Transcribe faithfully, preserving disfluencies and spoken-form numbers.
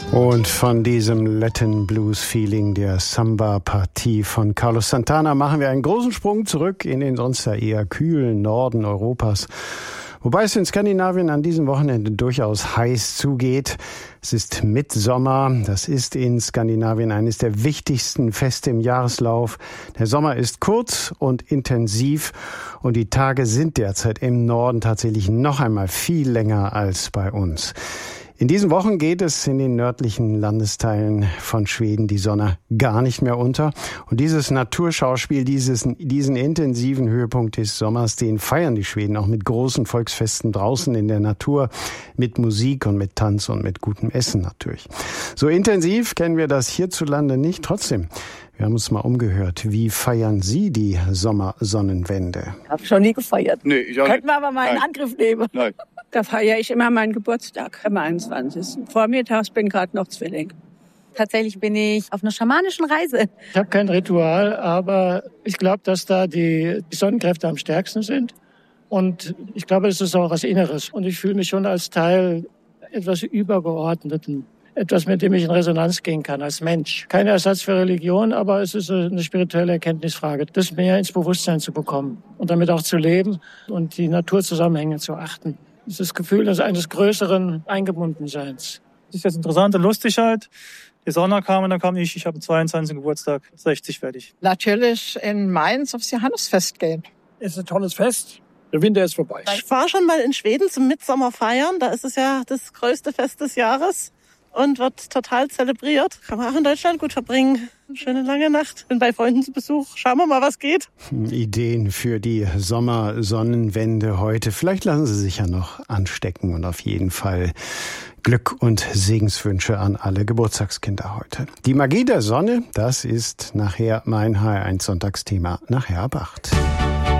Und von diesem Latin Blues Feeling der Samba-Partie von Carlos Santana machen wir einen großen Sprung zurück in den sonst ja eher kühlen Norden Europas. Wobei es in Skandinavien an diesem Wochenende durchaus heiß zugeht. Es ist Mittsommer. Das ist in Skandinavien eines der wichtigsten Feste im Jahreslauf. Der Sommer ist kurz und intensiv und die Tage sind derzeit im Norden tatsächlich noch einmal viel länger als bei uns. In diesen Wochen geht es in den nördlichen Landesteilen von Schweden die Sonne gar nicht mehr unter. Und dieses Naturschauspiel, dieses, diesen intensiven Höhepunkt des Sommers, den feiern die Schweden auch mit großen Volksfesten draußen in der Natur, mit Musik und mit Tanz und mit gutem Essen natürlich. So intensiv kennen wir das hierzulande nicht. Trotzdem, wir haben uns mal umgehört. Wie feiern Sie die Sommersonnenwende? Ich habe schon nie gefeiert. Nee, ich auch nicht. Könnten wir aber mal in Nein. Angriff nehmen. Nein. Da feiere ich immer meinen Geburtstag am einundzwanzigsten Vormittags, bin gerade noch Zwilling. Tatsächlich bin ich auf einer schamanischen Reise. Ich habe kein Ritual, aber ich glaube, dass da die Sonnenkräfte am stärksten sind. Und ich glaube, es ist auch was Inneres. Und ich fühle mich schon als Teil etwas Übergeordneten. Etwas, mit dem ich in Resonanz gehen kann als Mensch. Kein Ersatz für Religion, aber es ist eine spirituelle Erkenntnisfrage, das mehr ins Bewusstsein zu bekommen und damit auch zu leben und die Naturzusammenhänge zu achten. Das ist das Gefühl eines größeren Eingebundenseins. Das ist jetzt interessant und lustig halt. Die Sonne kam und dann kam ich. Ich habe am zweiundzwanzigsten Geburtstag, sechzig fertig. Natürlich in Mainz aufs Johannisfest gehen. Es ist ein tolles Fest. Der Winter ist vorbei. Ich war schon mal in Schweden zum Mittsommer feiern. Da ist es ja das größte Fest des Jahres und wird total zelebriert. Kann man auch in Deutschland gut verbringen. Eine schöne lange Nacht. Bin bei Freunden zu Besuch. Schauen wir mal, was geht. Ideen für die Sommersonnenwende heute. Vielleicht lassen Sie sich ja noch anstecken und auf jeden Fall Glück und Segenswünsche an alle Geburtstagskinder heute. Die Magie der Sonne, das ist nachher mein H R eins Sonntagsthema, nachher ab acht.